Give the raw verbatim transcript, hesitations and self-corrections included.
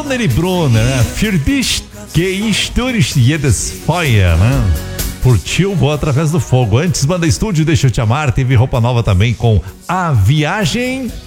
Bonner e Brunner, né? Für dich que ich durch jedes Feuer, né? Por ti eu vou através do fogo. Antes, Banda Estúdio, Deixa Eu Te Amar. Teve roupa nova também com A Viagem.